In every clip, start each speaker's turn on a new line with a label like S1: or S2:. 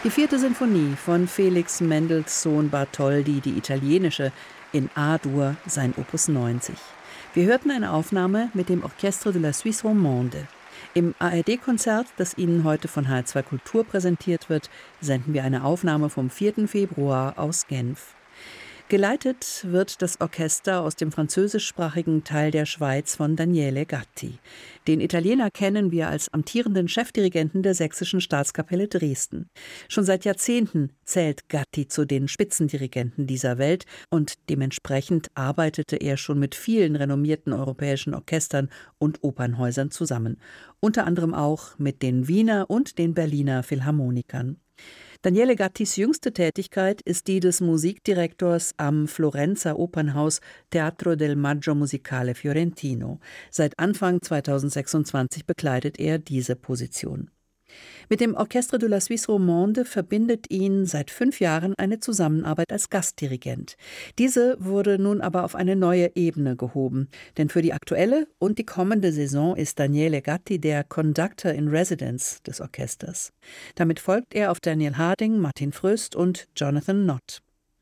S1: Die vierte Sinfonie von Felix Mendelssohn Bartholdy, die italienische, in A-Dur, sein Opus 90. Wir hörten eine Aufnahme mit dem Orchestre de la Suisse Romande. Im ARD-Konzert, das Ihnen heute von HR2 Kultur präsentiert wird, senden wir eine Aufnahme vom 4. Februar aus Genf. Geleitet wird das Orchester aus dem französischsprachigen Teil der Schweiz von Daniele Gatti. Den Italiener kennen wir als amtierenden Chefdirigenten der Sächsischen Staatskapelle Dresden. Schon seit Jahrzehnten zählt Gatti zu den Spitzendirigenten dieser Welt und dementsprechend arbeitete er schon mit vielen renommierten europäischen Orchestern und Opernhäusern zusammen. Unter anderem auch mit den Wiener und den Berliner Philharmonikern. Daniele Gattis jüngste Tätigkeit ist die des Musikdirektors am Florenzer Opernhaus Teatro del Maggio Musicale Fiorentino. Seit Anfang 2026 bekleidet er diese Position. Mit dem Orchestre de la Suisse Romande verbindet ihn seit 5 Jahren eine Zusammenarbeit als Gastdirigent. Diese wurde nun aber auf eine neue Ebene gehoben, denn für die aktuelle und die kommende Saison ist Daniele Gatti der Conductor in Residence des Orchesters. Damit folgt er auf Daniel Harding, Martin Fröst und Jonathan Nott.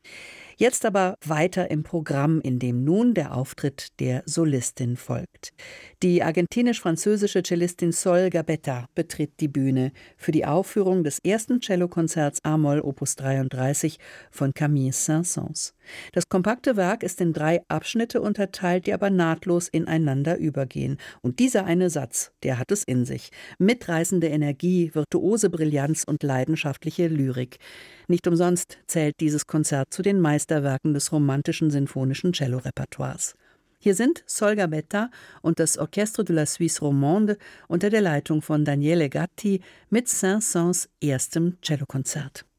S1: Jetzt aber weiter im Programm, in dem nun der Auftritt der Solistin folgt. Die argentinisch-französische Cellistin Sol Gabetta betritt die Bühne für die Aufführung des ersten Cellokonzerts A-Moll Opus 33 von Camille Saint-Saëns. Das kompakte Werk ist in 3 Abschnitte unterteilt, die aber nahtlos ineinander übergehen. Und dieser eine Satz, der hat es in sich. Mitreißende Energie, virtuose Brillanz und leidenschaftliche Lyrik. Nicht umsonst zählt dieses Konzert zu den Meisterwerken des romantischen sinfonischen Cello-Repertoires. Hier sind Sol Gabetta und das Orchestre de la Suisse Romande unter der Leitung von Daniele Gatti mit Saint-Saëns erstem Cellokonzert.